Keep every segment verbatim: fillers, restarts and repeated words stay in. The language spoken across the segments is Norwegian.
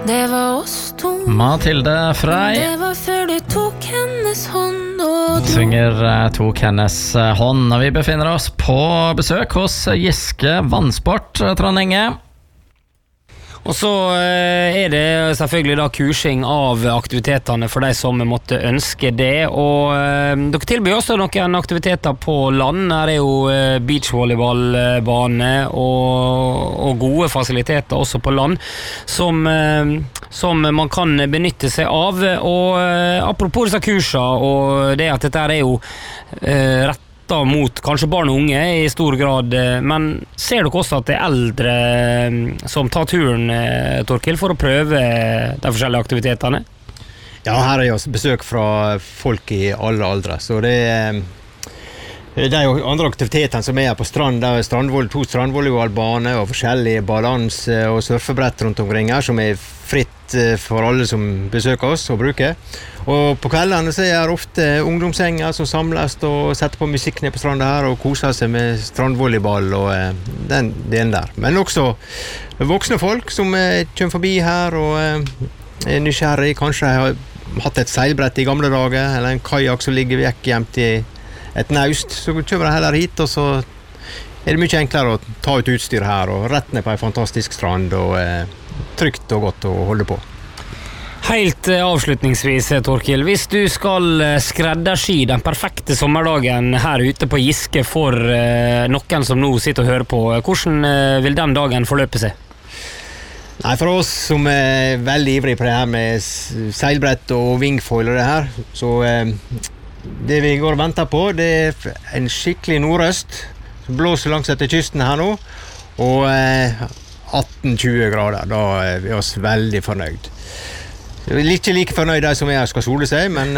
Det var oss to. Mathilde Frey. Det var før du tok hennes hånd og dro. Synger uh, tok hennes uh, hånd. Og vi befinner oss på besøk hos Giske Vannsport, Trond Inge. Og så er det selvfølgelig da kursing av aktivitetene for de som måtte ønske det, og eh, dere tilbyr også noen aktiviteter på land. Her er jo eh, beachvolleyballbane og, og gode fasiliteter også på land som, eh, som man kan benytte seg av. Og eh, apropos disse kursene og det at dette er jo eh, rett mot kanskje barn og unge i stor grad, men ser dere også at det er eldre som tar turen, Torkild, for å prøve de forskjellige aktivitetene? Ja, her er jo besøk fra folk i alle aldre, så det er, det er jo andre aktiviteter som er her på strand. Det er strandvoll, to strandvolleyballbane og forskjellige balanse og surfebrett rundt omkring her, som er fritt for alle som besøker oss og bruker. Og på kveldene så er det ofte ungdomsgjenger som samles og setter på musikk ned på stranda her og koser seg med strandvolleyball og eh, den delen der. Men også voksne folk som eh, kommer forbi her og eh, er nysgjerrig, kanskje har hatt et seilbrett i gamle dager, eller en kajak som ligger vekk gjemt i et naust, så kommer de heller hit, og så er det mye enklere å ta ut utstyr her og rett ned på en fantastisk strand og eh, trygt og godt å holde på. Helt avslutningsvis, Torkild, hvis du skal skreddersy den perfekte sommerdagen her ute på Giske for eh, noen som nå sitter og hører på, hvordan eh, vil den dagen forløpe seg? Nei, for oss som er veldig ivrige på det her med seilbrett og wingfoil og det her, så eh, det vi går og venter på, det er en skikkelig nordøst som blåser langs etter kysten her nå, og eh, atten til tjue grader, da er vi oss veldig fornøyd. Jeg er ikke like fornøyd de som er her skal sole seg, men,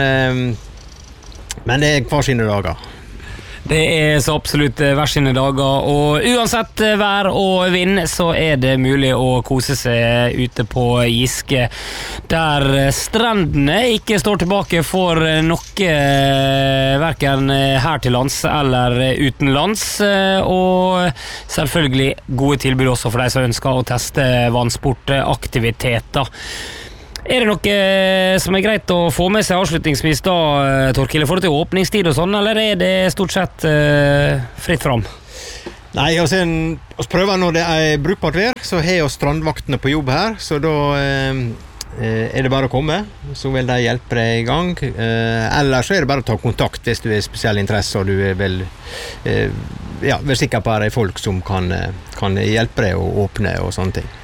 eh, men det er hver sine dager. Det er så absolutt hver sine dager, og uansett vær og vind så er det mulig å kose seg ute på Giske, der strandene ikke står tilbake for noe, hverken her til lands eller utenlands, og selvfølgelig gode tilbud også for de som ønsker å teste vannsportaktiviteter. Er det noe som er greit å få med seg avslutningsvis da, Torkild, for til åpningstid og sånn, eller er det stort sett uh, fritt fram? Nei, altså, vi prøver når det er brukbart vær, så har vi strandvaktene på jobb her, så da uh, er det bare å komme, så vil de hjelpe deg i gang. Uh, eller så er det bare å ta kontakt hvis du er spesiell interesse, og du er vel uh, ja, vær sikker på at det er folk som kan, kan hjelpe deg å åpne og sånne ting.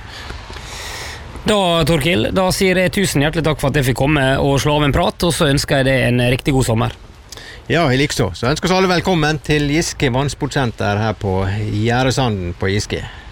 Da, Torkild, da sier jeg tusen hjertelig takk for at jeg fikk komme og slå av en prat, og så ønsker jeg deg en riktig god sommer. Ja, jeg liker så. Så ønsker oss alle velkommen til Giske Vannsportsenter her på Gjæresanden på Giske.